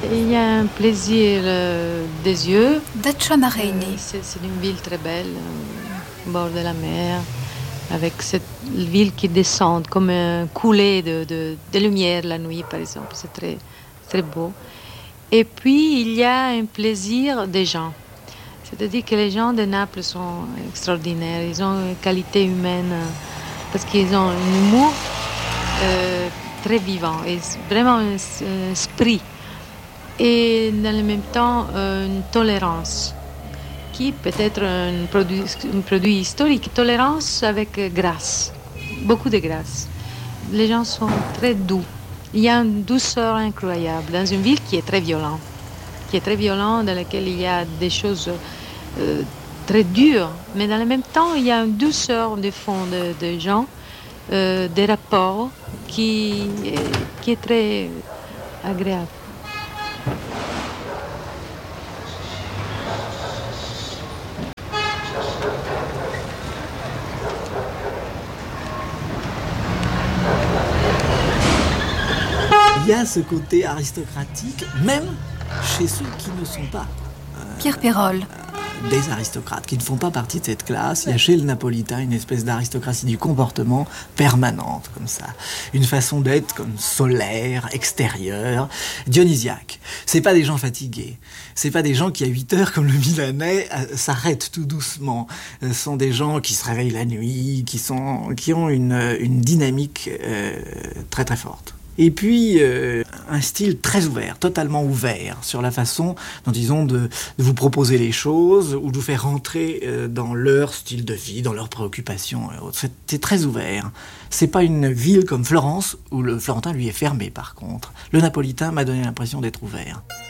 Il y a un plaisir des yeux. Dacciana Reini. C'est une ville très belle, au bord de la mer, avec cette ville qui descend comme un coulée de lumière la nuit, par exemple. C'est très, très beau. Et puis, il y a un plaisir des gens. C'est-à-dire que les gens de Naples sont extraordinaires. Ils ont une qualité humaine parce qu'ils ont un humour très vivant et vraiment un esprit. Et dans le même temps, une tolérance qui peut être un produit historique. Tolérance avec grâce, beaucoup de grâce. Les gens sont très doux. Il y a une douceur incroyable dans une ville qui est très violente, dans laquelle il y a des choses très dures, mais dans le même temps, il y a une douceur de fond de gens, des rapports qui est très agréable. Il y a ce côté aristocratique, même chez ceux qui ne sont pas Pierre Perrol. Des aristocrates, qui ne font pas partie de cette classe. Il y a chez le Napolitain une espèce d'aristocratie du comportement permanente, comme ça. Une façon d'être comme solaire, extérieure, dionysiaque. C'est pas des gens fatigués. C'est pas des gens qui, à 8 heures, comme le Milanais, s'arrêtent tout doucement. Ce sont des gens qui se réveillent la nuit, qui ont une dynamique très très forte. Et puis, un style très ouvert, totalement ouvert sur la façon dont ils ont de vous proposer les choses ou de vous faire rentrer dans leur style de vie, dans leurs préoccupations. C'est très ouvert. C'est pas une ville comme Florence où le Florentin, lui, est fermé, par contre. Le Napolitain m'a donné l'impression d'être ouvert.